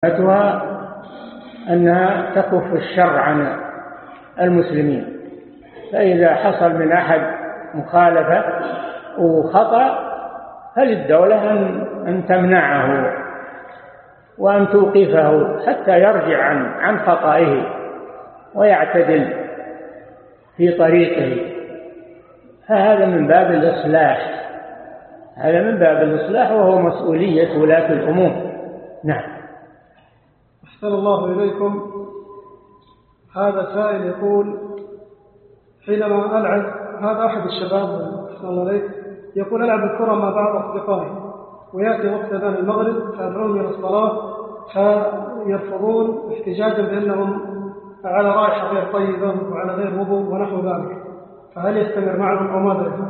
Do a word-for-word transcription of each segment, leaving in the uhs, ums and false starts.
أنها تكف الشر عن المسلمين، فإذا حصل من أحد مخالفة وخطأ فللدولة أن تمنعه وأن توقفه حتى يرجع عن عن خطئه ويعتدل في طريقه. فهذا من باب الإصلاح، هذا من باب الإصلاح وهو مسؤولية ولاة الأمور. نعم. أحسن الله إليكم. هذا سائل يقول: حينما ألعب، هذا أحد الشباب أحسن الله إليك، يقول: ألعب الكرة مع بعض أصدقائي ويأتي وقت أذان المغرب فأدعوهم إلى الصلاة فيرفضون احتجاجا بأنهم على رائحة غير طيبة وعلى غير وضوء ونحو ذلك، فهل يستمر معهم أو ماذا يفعل؟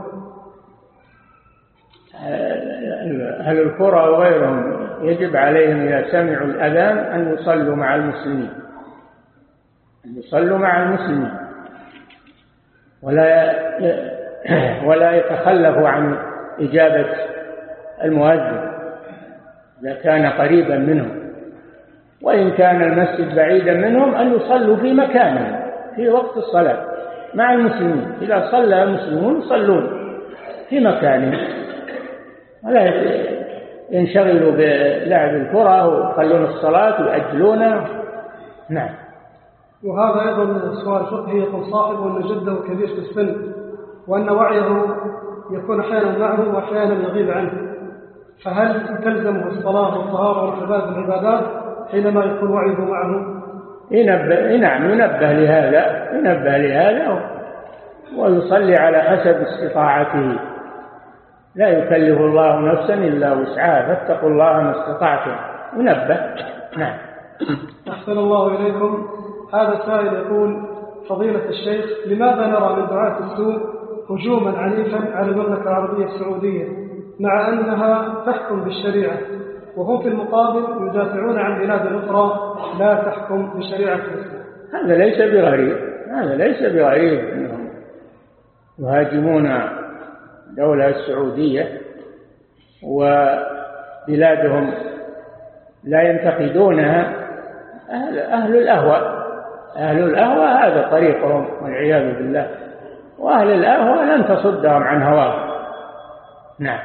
أهل الكرة وغيرهم يجب عليهم إذا سمعوا الأذان أن يصلوا مع المسلمين، أن يصلوا مع المسلمين ولا ولا يتخلفوا عن إجابة المؤذن إذا كان قريبا منهم، وإن كان المسجد بعيدا منهم أن يصلوا في مكانهم في وقت الصلاة مع المسلمين. إذا صلى المسلمون يصلون في مكانهم ولا ينشغلوا بلعب الكرة ويخلون الصلاة ويأجلونها. نعم. وهذا أيضا سؤال فقهي. يقول صاحبه أن جده كبير في السن وأن وعيه يكون أحيانا معه وأحيانا يغيب عنه، فهل تلزمه الصلاة والطهارة والعبادة العبادات حينما يكون وعيه معه؟ ينبه. نعم، ينبه لهذا ينبه لهذا ويصلي على حسب استطاعته، لا يكلف الله نفسا إلا وسعها، فاتقوا الله ما استطعتم. ينبه. نعم. أحسن الله إليكم. هذا سائل يقول: فضيلة الشيخ، لماذا نرى من دعاة السوء هجوما عنيفا على المملكة العربية السعودية مع أنها تحكم بالشريعة، وهم في المقابل يدافعون عن بلاد أخرى لا تحكم بشريعة الإسلام؟ هذا ليس بغريب، هذا ليس بغريب أنهم يهاجمون الدولة السعودية وبلادهم لا ينتقدونها. أهل, أهل الأهواء أهل الأهواء هذا طريقهم والعياذ بالله، وأهل الأهواء لن تصدهم عن هواهم. نعم.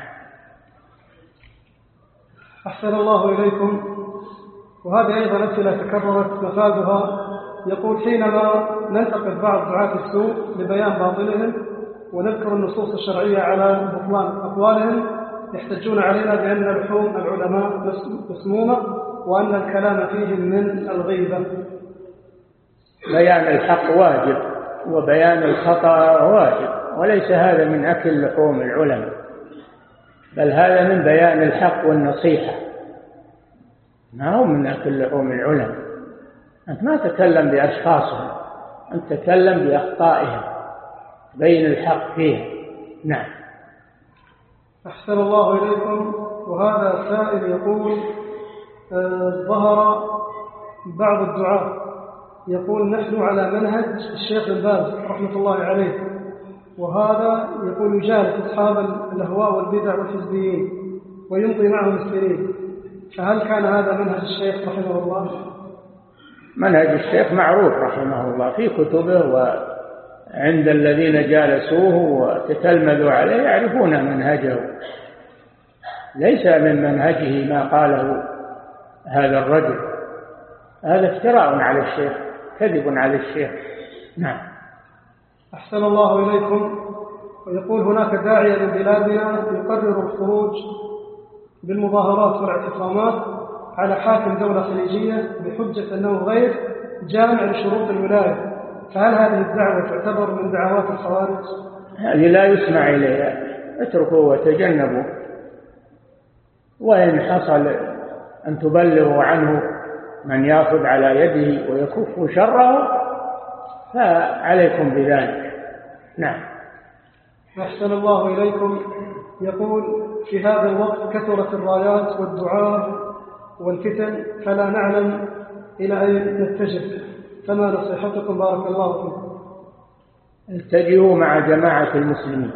أحسن الله إليكم. وهذه أيضا أسئلة تكررت مفادها. يقول: حينما ننتقد بعض دعاة السوء لبيان باطلهم ونذكر النصوص الشرعية على بطلان أقوالهم يحتجون علينا بأن لحوم العلماء مسمومة وأن الكلام فيهم من الغيبة. بيان الحق واجب وبيان الخطأ واجب، وليس هذا من أكل لحوم العلماء، بل هذا من بيان الحق والنصيحة، ما هو من أكل لحوم العلماء. أنت ما تتكلم بأشخاصهم، أنت تتكلم بأخطائهم، بين الحق فيها. نعم. أحسن الله إليكم. وهذا سائل يقول: آه ظهر بعض الدعاة يقول: نحن على منهج الشيخ بن باز رحمة الله عليه، وهذا يقول يجالس أصحاب الأهواء والبدع والحزبيين ويمضي معهم السنين، فهل كان هذا منهج الشيخ رحمه الله؟ منهج الشيخ معروف رحمه الله في كتبه وعند الذين جالسوه وتتلمذوا عليه يعرفون منهجه، ليس من منهجه ما قاله هذا الرجل، هذا افتراء على الشيخ، كذب على الشيخ. نعم. أحسن الله إليكم. ويقول: هناك داعية من بلادنا يقرر الخروج بالمظاهرات والاعتصامات على حاكم دولة خليجية بحجة أنه غير جامع لشروط الولاية، فهل هذه الدعوة تعتبر من دعوات الخوارج؟ هذه لا يسمع إليها، اتركوا وتجنبوا، وإن حصل أن تبلغوا عنه من يأخذ على يده ويكف شره فعليكم بذلك. نعم. أحسن الله إليكم. يقول: في هذا الوقت كثرت الرايات والدعاء والفتن فلا نعلم إلى أين نتجه، فما نصيحتكم بارك الله فيكم؟ اتجهوا مع جماعة المسلمين.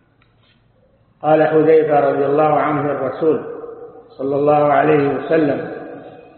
قال حذيفة رضي الله عنه الرسول صلى الله عليه وسلم: